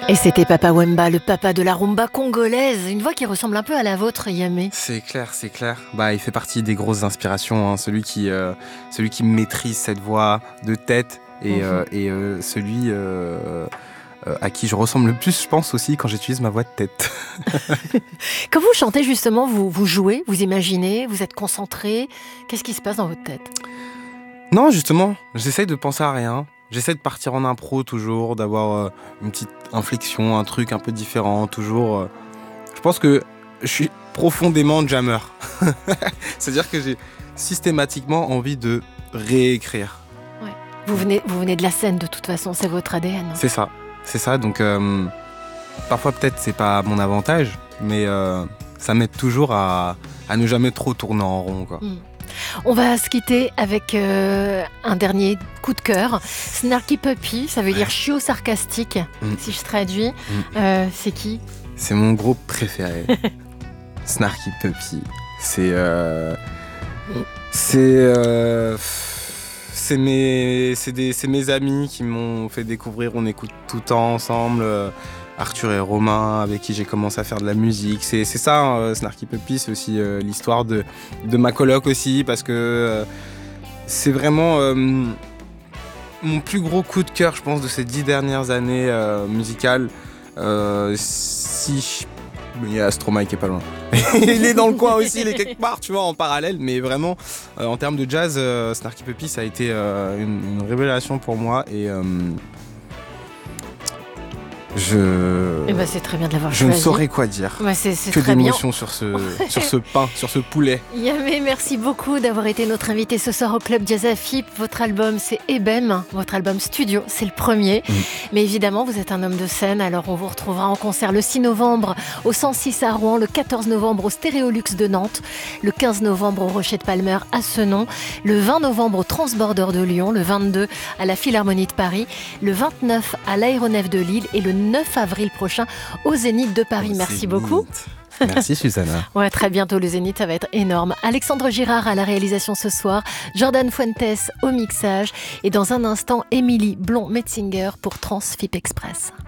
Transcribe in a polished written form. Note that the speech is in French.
Et c'était Papa Wemba, le papa de la rumba congolaise. Une voix qui ressemble un peu à la vôtre, Yamé. C'est clair, c'est clair. Il fait partie des grosses inspirations, hein. Celui qui maîtrise cette voix de tête et celui à qui je ressemble le plus, je pense aussi, quand j'utilise ma voix de tête. Quand vous chantez, justement, vous jouez, vous imaginez, vous êtes concentré. Qu'est-ce qui se passe dans votre tête ? Non, justement, j'essaye de penser à rien. J'essaie de partir en impro toujours, d'avoir une petite inflexion, un truc un peu différent, toujours. Je pense que je suis profondément jammer. C'est-à-dire que j'ai systématiquement envie de réécrire. Ouais. Vous venez de la scène de toute façon, c'est votre ADN. C'est ça. Donc parfois peut-être c'est pas mon avantage, mais ça m'aide toujours à ne jamais trop tourner en rond, quoi. On va se quitter avec un dernier coup de cœur. Snarky Puppy, ça veut dire chiot sarcastique, si je traduis. C'est qui ? C'est mon groupe préféré. Snarky Puppy. C'est mes amis qui m'ont fait découvrir. On écoute tout le temps ensemble. Arthur et Romain, avec qui j'ai commencé à faire de la musique. C'est ça, hein, Snarky Puppy, c'est aussi l'histoire de ma coloc aussi, parce que c'est vraiment mon plus gros coup de cœur, je pense, de ces 10 dernières années musicales. Il y a Stromae qui est pas loin. Il est dans le coin aussi, il est quelque part, tu vois, en parallèle. Mais vraiment, en termes de jazz, Snarky Puppy, ça a été une révélation pour moi. Et c'est très bien de l'avoir je choisi. ne saurais quoi dire. C'est que très bien. d'émotion sur ce pain, sur ce poulet. Yamé, merci beaucoup d'avoir été notre invité ce soir au Club Jazz Afip. Votre album, c'est Ebem, votre album studio, c'est le premier. Mais évidemment, vous êtes un homme de scène, alors on vous retrouvera en concert le 6 novembre au 106 à Rouen, le 14 novembre au Stéréolux de Nantes, le 15 novembre au Rocher de Palmer à Senon, le 20 novembre au Transborder de Lyon, le 22 à la Philharmonie de Paris, le 29 à l'Aéronef de Lille et le 9 avril prochain au Zénith de Paris. Merci beaucoup. Merci Susanna. Ouais, très bientôt le Zénith, ça va être énorme. Alexandre Girard à la réalisation ce soir, Jordan Fuentes au mixage et dans un instant, Émilie Blond-Metzinger pour Transfip Express.